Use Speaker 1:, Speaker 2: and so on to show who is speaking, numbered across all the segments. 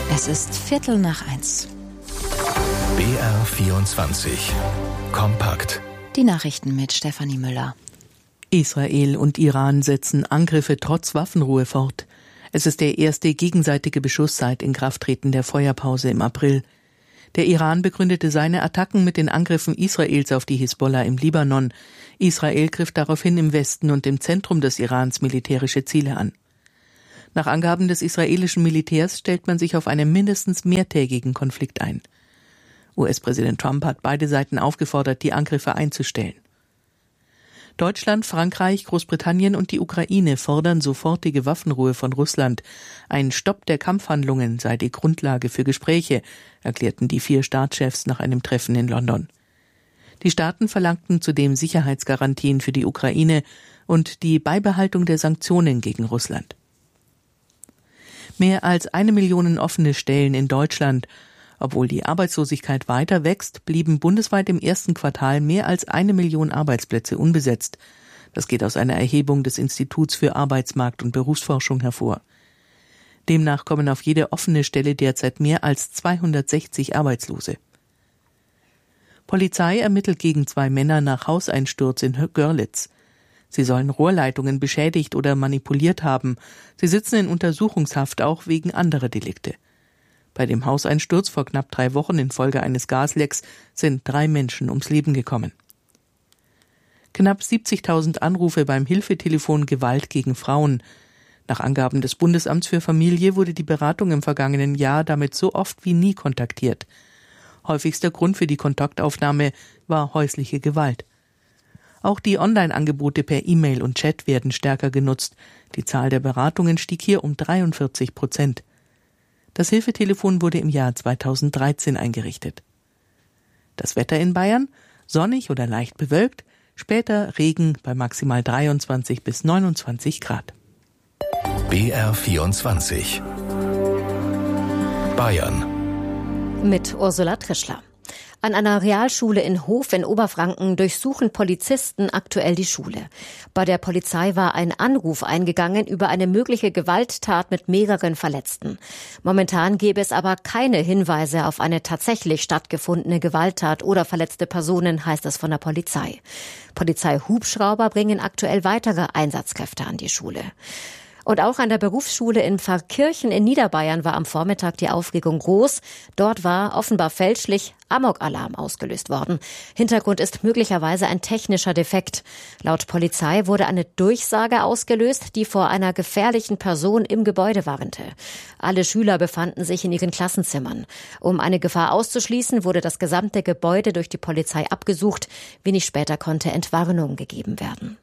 Speaker 1: Es ist 1:15.
Speaker 2: BR24 Kompakt.
Speaker 1: Die Nachrichten mit Stefanie Müller.
Speaker 3: Israel und Iran setzen Angriffe trotz Waffenruhe fort. Es ist der erste gegenseitige Beschuss seit Inkrafttreten der Feuerpause im April. Der Iran begründete seine Attacken mit den Angriffen Israels auf die Hisbollah im Libanon. Israel griff daraufhin im Westen und im Zentrum des Irans militärische Ziele an. Nach Angaben des israelischen Militärs stellt man sich auf einen mindestens mehrtägigen Konflikt ein. US-Präsident Trump hat beide Seiten aufgefordert, die Angriffe einzustellen. Deutschland, Frankreich, Großbritannien und die Ukraine fordern sofortige Waffenruhe von Russland. Ein Stopp der Kampfhandlungen sei die Grundlage für Gespräche, erklärten die 4 Staatschefs nach einem Treffen in London. Die Staaten verlangten zudem Sicherheitsgarantien für die Ukraine und die Beibehaltung der Sanktionen gegen Russland. Mehr als 1 Million offene Stellen in Deutschland. Obwohl die Arbeitslosigkeit weiter wächst, blieben bundesweit im ersten Quartal mehr als 1 Million Arbeitsplätze unbesetzt. Das geht aus einer Erhebung des Instituts für Arbeitsmarkt- und Berufsforschung hervor. Demnach kommen auf jede offene Stelle derzeit mehr als 260 Arbeitslose. Polizei ermittelt gegen 2 Männer nach Hauseinsturz in Görlitz. Sie sollen Rohrleitungen beschädigt oder manipuliert haben. Sie sitzen in Untersuchungshaft, auch wegen anderer Delikte. Bei dem Hauseinsturz vor knapp 3 Wochen infolge eines Gaslecks sind 3 Menschen ums Leben gekommen. Knapp 70.000 Anrufe beim Hilfetelefon Gewalt gegen Frauen. Nach Angaben des Bundesamts für Familie wurde die Beratung im vergangenen Jahr damit so oft wie nie kontaktiert. Häufigster Grund für die Kontaktaufnahme war häusliche Gewalt. Auch die Online-Angebote per E-Mail und Chat werden stärker genutzt. Die Zahl der Beratungen stieg hier um 43%. Das Hilfetelefon wurde im Jahr 2013 eingerichtet. Das Wetter in Bayern? Sonnig oder leicht bewölkt, später Regen bei maximal 23 bis 29 Grad.
Speaker 2: BR24 Bayern
Speaker 4: mit Ursula Trischler. An einer Realschule in Hof in Oberfranken durchsuchen Polizisten aktuell die Schule. Bei der Polizei war ein Anruf eingegangen über eine mögliche Gewalttat mit mehreren Verletzten. Momentan gäbe es aber keine Hinweise auf eine tatsächlich stattgefundene Gewalttat oder verletzte Personen, heißt es von der Polizei. Polizeihubschrauber bringen aktuell weitere Einsatzkräfte an die Schule. Und auch an der Berufsschule in Pfarrkirchen in Niederbayern war am Vormittag die Aufregung groß. Dort war offenbar fälschlich Amok-Alarm ausgelöst worden. Hintergrund ist möglicherweise ein technischer Defekt. Laut Polizei wurde eine Durchsage ausgelöst, die vor einer gefährlichen Person im Gebäude warnte. Alle Schüler befanden sich in ihren Klassenzimmern. Um eine Gefahr auszuschließen, wurde das gesamte Gebäude durch die Polizei abgesucht. Wenig später konnte Entwarnung gegeben werden.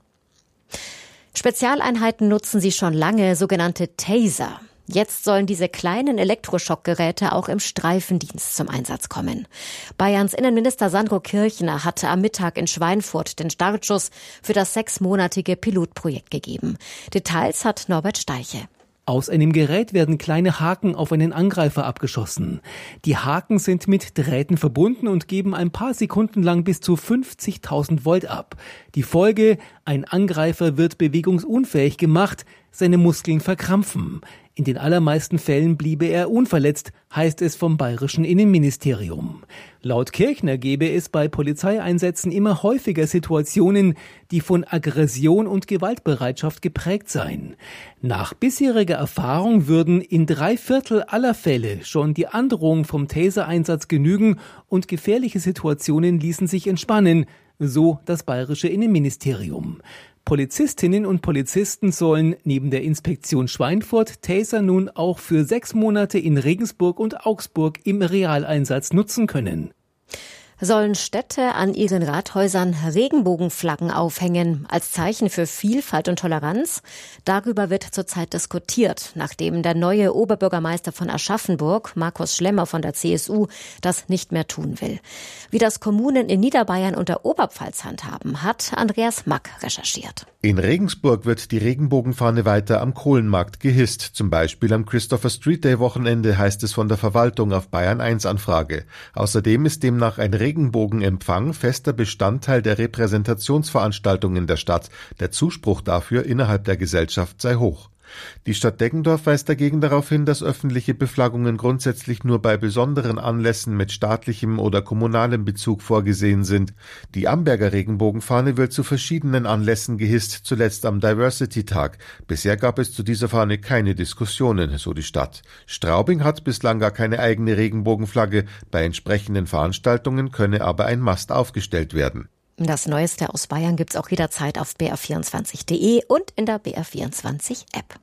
Speaker 4: Spezialeinheiten nutzen sie schon lange, sogenannte Taser. Jetzt sollen diese kleinen Elektroschockgeräte auch im Streifendienst zum Einsatz kommen. Bayerns Innenminister Sandro Kirchner hatte am Mittag in Schweinfurt den Startschuss für das 6-monatige Pilotprojekt gegeben. Details hat Norbert Steiche.
Speaker 5: Aus einem Gerät werden kleine Haken auf einen Angreifer abgeschossen. Die Haken sind mit Drähten verbunden und geben ein paar Sekunden lang bis zu 50.000 Volt ab. Die Folge: ein Angreifer wird bewegungsunfähig gemacht, seine Muskeln verkrampfen. In den allermeisten Fällen bliebe er unverletzt, heißt es vom bayerischen Innenministerium. Laut Kirchner gebe es bei Polizeieinsätzen immer häufiger Situationen, die von Aggression und Gewaltbereitschaft geprägt seien. Nach bisheriger Erfahrung würden in 3/4 aller Fälle schon die Androhung vom Taser-Einsatz genügen und gefährliche Situationen ließen sich entspannen, so das bayerische Innenministerium. Polizistinnen und Polizisten sollen neben der Inspektion Schweinfurt Taser nun auch für 6 Monate in Regensburg und Augsburg im Realeinsatz nutzen können.
Speaker 4: Sollen Städte an ihren Rathäusern Regenbogenflaggen aufhängen, als Zeichen für Vielfalt und Toleranz? Darüber wird zurzeit diskutiert, nachdem der neue Oberbürgermeister von Aschaffenburg, Markus Schlemmer von der CSU, das nicht mehr tun will. Wie das Kommunen in Niederbayern und der Oberpfalz handhaben, hat Andreas Mack recherchiert.
Speaker 6: In Regensburg wird die Regenbogenfahne weiter am Kohlenmarkt gehisst. Zum Beispiel am Christopher Street Day Wochenende, heißt es von der Verwaltung auf Bayern 1 Anfrage. Außerdem ist demnach ein Regenbogenempfang fester Bestandteil der Repräsentationsveranstaltungen in der Stadt. Der Zuspruch dafür innerhalb der Gesellschaft sei hoch. Die Stadt Deggendorf weist dagegen darauf hin, dass öffentliche Beflaggungen grundsätzlich nur bei besonderen Anlässen mit staatlichem oder kommunalem Bezug vorgesehen sind. Die Amberger Regenbogenfahne wird zu verschiedenen Anlässen gehisst, zuletzt am Diversity-Tag. Bisher gab es zu dieser Fahne keine Diskussionen, so die Stadt. Straubing hat bislang gar keine eigene Regenbogenflagge. Bei entsprechenden Veranstaltungen könne aber ein Mast aufgestellt werden.
Speaker 4: Das Neueste aus Bayern gibt's auch jederzeit auf br24.de und in der BR24-App.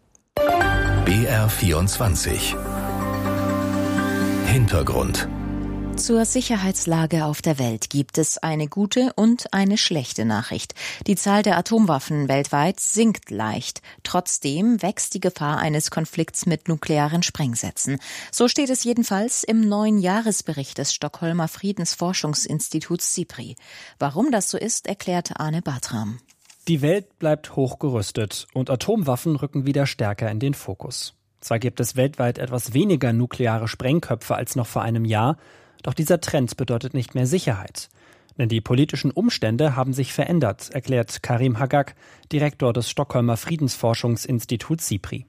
Speaker 2: BR24 Hintergrund.
Speaker 1: Zur Sicherheitslage auf der Welt gibt es eine gute und eine schlechte Nachricht. Die Zahl der Atomwaffen weltweit sinkt leicht. Trotzdem wächst die Gefahr eines Konflikts mit nuklearen Sprengsätzen. So steht es jedenfalls im neuen Jahresbericht des Stockholmer Friedensforschungsinstituts SIPRI. Warum das so ist, erklärt Arne Bartram.
Speaker 7: Die Welt bleibt hochgerüstet und Atomwaffen rücken wieder stärker in den Fokus. Zwar gibt es weltweit etwas weniger nukleare Sprengköpfe als noch vor einem Jahr, doch dieser Trend bedeutet nicht mehr Sicherheit. Denn die politischen Umstände haben sich verändert, erklärt Karim Hagag, Direktor des Stockholmer Friedensforschungsinstituts SIPRI.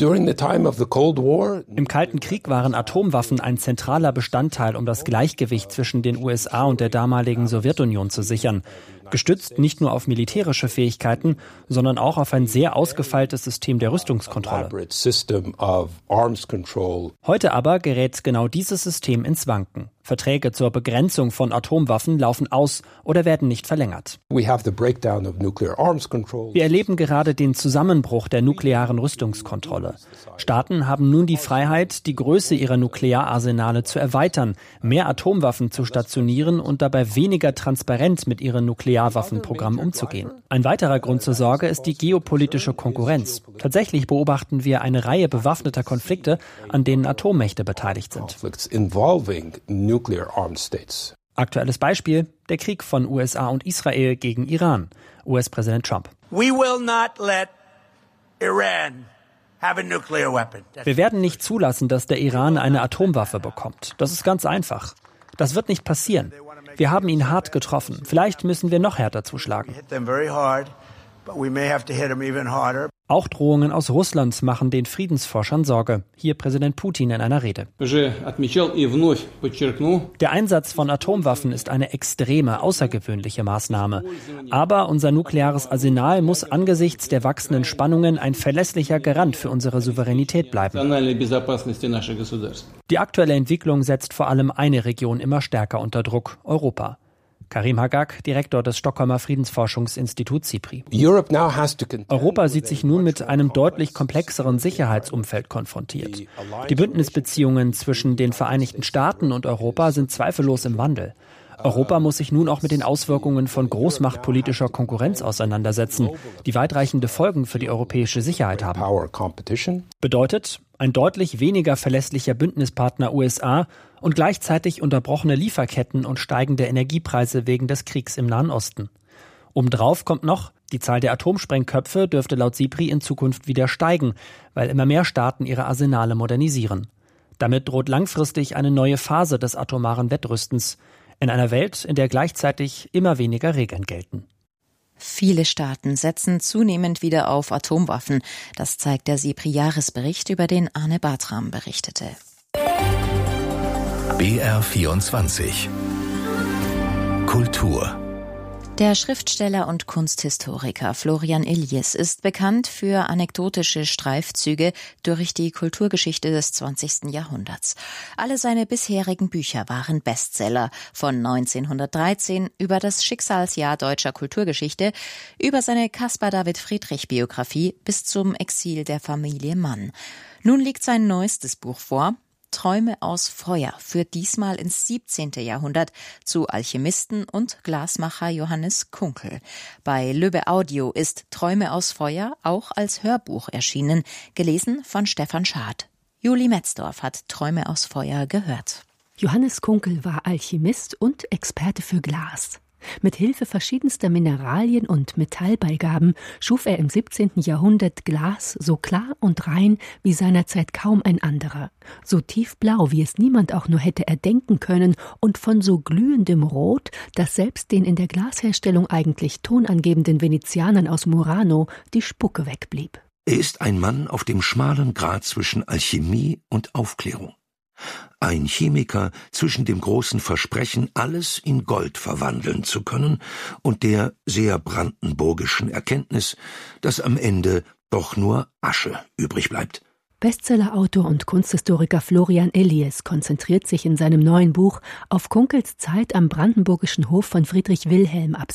Speaker 7: Im Kalten Krieg waren Atomwaffen ein zentraler Bestandteil, um das Gleichgewicht zwischen den USA und der damaligen Sowjetunion zu sichern. Gestützt nicht nur auf militärische Fähigkeiten, sondern auch auf ein sehr ausgefeiltes System der Rüstungskontrolle. Heute aber gerät genau dieses System ins Wanken. Verträge zur Begrenzung von Atomwaffen laufen aus oder werden nicht verlängert. Wir erleben gerade den Zusammenbruch der nuklearen Rüstungskontrolle. Staaten haben nun die Freiheit, die Größe ihrer Nukleararsenale zu erweitern, mehr Atomwaffen zu stationieren und dabei weniger transparent mit ihren Nuklearwaffenprogrammen umzugehen. Ein weiterer Grund zur Sorge ist die geopolitische Konkurrenz. Tatsächlich beobachten wir eine Reihe bewaffneter Konflikte, an denen Atommächte beteiligt sind. Aktuelles Beispiel: der Krieg von USA und Israel gegen Iran. US-Präsident Trump. Wir werden nicht zulassen, dass der Iran eine Atomwaffe bekommt. Das ist ganz einfach. Das wird nicht passieren. Wir haben ihn hart getroffen. Vielleicht müssen wir noch härter zuschlagen. Auch Drohungen aus Russland machen den Friedensforschern Sorge. Hier Präsident Putin in einer Rede. Der Einsatz von Atomwaffen ist eine extreme, außergewöhnliche Maßnahme. Aber unser nukleares Arsenal muss angesichts der wachsenden Spannungen ein verlässlicher Garant für unsere Souveränität bleiben. Die aktuelle Entwicklung setzt vor allem eine Region immer stärker unter Druck: Europa. Karim Hagag, Direktor des Stockholmer Friedensforschungsinstituts SIPRI. Europa sieht sich nun mit einem deutlich komplexeren Sicherheitsumfeld konfrontiert. Die Bündnisbeziehungen zwischen den Vereinigten Staaten und Europa sind zweifellos im Wandel. Europa muss sich nun auch mit den Auswirkungen von großmachtpolitischer Konkurrenz auseinandersetzen, die weitreichende Folgen für die europäische Sicherheit haben. Bedeutet ein deutlich weniger verlässlicher Bündnispartner USA und gleichzeitig unterbrochene Lieferketten und steigende Energiepreise wegen des Kriegs im Nahen Osten. Obendrauf kommt noch, die Zahl der Atomsprengköpfe dürfte laut SIPRI in Zukunft wieder steigen, weil immer mehr Staaten ihre Arsenale modernisieren. Damit droht langfristig eine neue Phase des atomaren Wettrüstens in einer Welt, in der gleichzeitig immer weniger Regeln gelten.
Speaker 1: Viele Staaten setzen zunehmend wieder auf Atomwaffen. Das zeigt der SIPRI-Jahresbericht, über den Arne Bartram berichtete.
Speaker 2: BR24 Kultur.
Speaker 1: Der Schriftsteller und Kunsthistoriker Florian Illies ist bekannt für anekdotische Streifzüge durch die Kulturgeschichte des 20. Jahrhunderts. Alle seine bisherigen Bücher waren Bestseller, von 1913 über das Schicksalsjahr deutscher Kulturgeschichte, über seine Caspar-David-Friedrich-Biografie bis zum Exil der Familie Mann. Nun liegt sein neuestes Buch vor, Träume aus Feuer, führt diesmal ins 17. Jahrhundert zu Alchemisten und Glasmacher Johannes Kunkel. Bei Lübbe Audio ist Träume aus Feuer auch als Hörbuch erschienen, gelesen von Stefan Schad. Julie Metzdorf hat Träume aus Feuer gehört.
Speaker 8: Johannes Kunkel war Alchemist und Experte für Glas. Mit Hilfe verschiedenster Mineralien und Metallbeigaben schuf er im 17. Jahrhundert Glas so klar und rein wie seinerzeit kaum ein anderer, so tiefblau, wie es niemand auch nur hätte erdenken können und von so glühendem Rot, dass selbst den in der Glasherstellung eigentlich tonangebenden Venezianern aus Murano die Spucke wegblieb.
Speaker 9: Er ist ein Mann auf dem schmalen Grat zwischen Alchemie und Aufklärung. Ein Chemiker zwischen dem großen Versprechen, alles in Gold verwandeln zu können, und der sehr brandenburgischen Erkenntnis, dass am Ende doch nur Asche übrig bleibt.
Speaker 8: Bestsellerautor und Kunsthistoriker Florian Illies konzentriert sich in seinem neuen Buch auf Kunkels Zeit am brandenburgischen Hof von Friedrich Wilhelm ab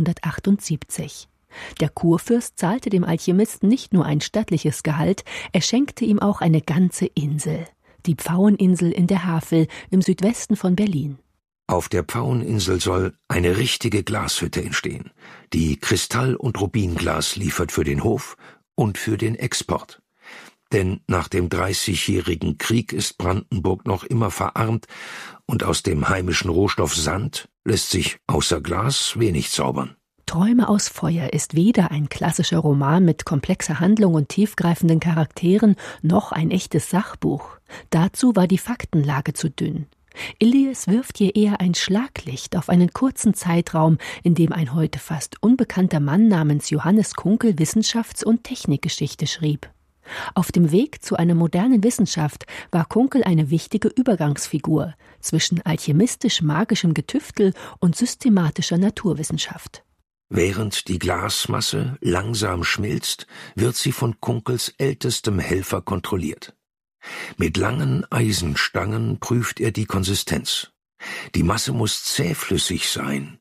Speaker 8: 1678. Der Kurfürst zahlte dem Alchemisten nicht nur ein stattliches Gehalt, er schenkte ihm auch eine ganze Insel. Die Pfaueninsel in der Havel im Südwesten von Berlin.
Speaker 9: Auf der Pfaueninsel soll eine richtige Glashütte entstehen, die Kristall- und Rubinglas liefert für den Hof und für den Export. Denn nach dem 30-jährigen Krieg ist Brandenburg noch immer verarmt und aus dem heimischen Rohstoff Sand lässt sich außer Glas wenig zaubern.
Speaker 8: Träume aus Feuer ist weder ein klassischer Roman mit komplexer Handlung und tiefgreifenden Charakteren, noch ein echtes Sachbuch. Dazu war die Faktenlage zu dünn. Illies wirft hier eher ein Schlaglicht auf einen kurzen Zeitraum, in dem ein heute fast unbekannter Mann namens Johannes Kunkel Wissenschafts- und Technikgeschichte schrieb. Auf dem Weg zu einer modernen Wissenschaft war Kunkel eine wichtige Übergangsfigur zwischen alchemistisch-magischem Getüftel und systematischer Naturwissenschaft.
Speaker 9: Während die Glasmasse langsam schmilzt, wird sie von Kunkels ältestem Helfer kontrolliert. Mit langen Eisenstangen prüft er die Konsistenz. Die Masse muss zähflüssig sein,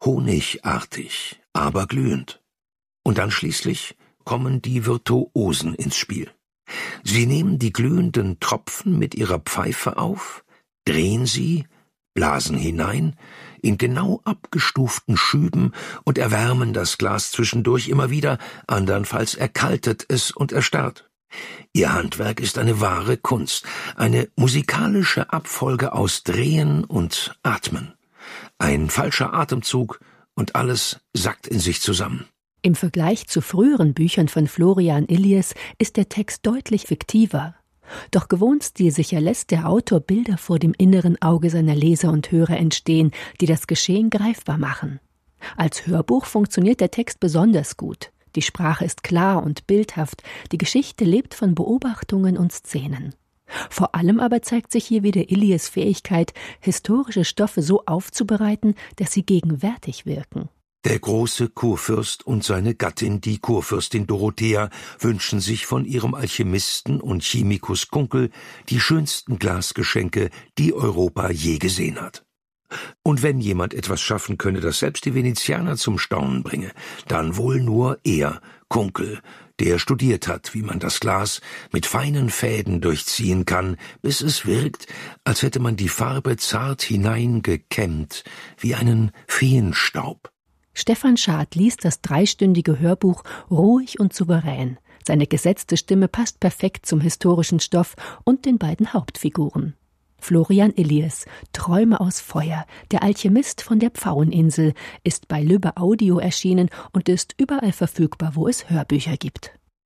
Speaker 9: honigartig, aber glühend. Und dann schließlich kommen die Virtuosen ins Spiel. Sie nehmen die glühenden Tropfen mit ihrer Pfeife auf, drehen sie, blasen hinein, in genau abgestuften Schüben und erwärmen das Glas zwischendurch immer wieder, andernfalls erkaltet es und erstarrt. Ihr Handwerk ist eine wahre Kunst, eine musikalische Abfolge aus Drehen und Atmen. Ein falscher Atemzug und alles sackt in sich zusammen.
Speaker 8: Im Vergleich zu früheren Büchern von Florian Illies ist der Text deutlich fiktiver. Doch gewohnt stilsicher lässt der Autor Bilder vor dem inneren Auge seiner Leser und Hörer entstehen, die das Geschehen greifbar machen. Als Hörbuch funktioniert der Text besonders gut. Die Sprache ist klar und bildhaft, die Geschichte lebt von Beobachtungen und Szenen. Vor allem aber zeigt sich hier wieder Illies Fähigkeit, historische Stoffe so aufzubereiten, dass sie gegenwärtig wirken.
Speaker 9: Der große Kurfürst und seine Gattin, die Kurfürstin Dorothea, wünschen sich von ihrem Alchemisten und Chemikus Kunkel die schönsten Glasgeschenke, die Europa je gesehen hat. Und wenn jemand etwas schaffen könne, das selbst die Venezianer zum Staunen bringe, dann wohl nur er, Kunkel, der studiert hat, wie man das Glas mit feinen Fäden durchziehen kann, bis es wirkt, als hätte man die Farbe zart hineingekämmt, wie einen Feenstaub.
Speaker 8: Stefan Schad liest das 3-stündige Hörbuch ruhig und souverän. Seine gesetzte Stimme passt perfekt zum historischen Stoff und den beiden Hauptfiguren. Florian Illies, Träume aus Feuer, der Alchemist von der Pfaueninsel, ist bei Lübbe Audio erschienen und ist überall verfügbar, wo es Hörbücher gibt.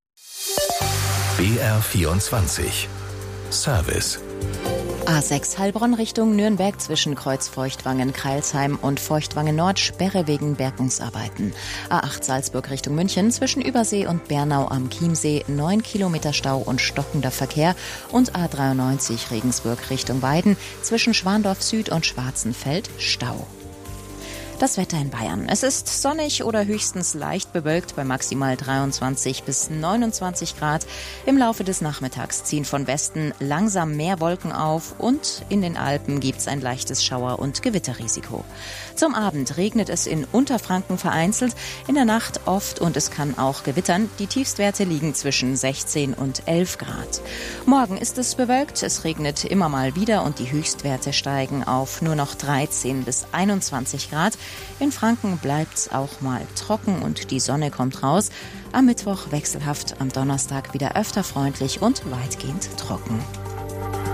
Speaker 2: BR24 Service
Speaker 1: A6 Heilbronn Richtung Nürnberg zwischen Kreuz Feuchtwangen-Kreilsheim und Feuchtwangen-Nord Sperre wegen Bergungsarbeiten. A8 Salzburg Richtung München zwischen Übersee und Bernau am Chiemsee 9 Kilometer Stau und stockender Verkehr und A93 Regensburg Richtung Weiden zwischen Schwandorf Süd und Schwarzenfeld Stau. Das Wetter in Bayern. Es ist sonnig oder höchstens leicht bewölkt bei maximal 23 bis 29 Grad. Im Laufe des Nachmittags ziehen von Westen langsam mehr Wolken auf und in den Alpen gibt es ein leichtes Schauer- und Gewitterrisiko. Zum Abend regnet es in Unterfranken vereinzelt, in der Nacht oft und es kann auch gewittern. Die Tiefstwerte liegen zwischen 16 und 11 Grad. Morgen ist es bewölkt, es regnet immer mal wieder und die Höchstwerte steigen auf nur noch 13 bis 21 Grad. In Franken bleibt's auch mal trocken und die Sonne kommt raus. Am Mittwoch wechselhaft, am Donnerstag wieder öfter freundlich und weitgehend trocken.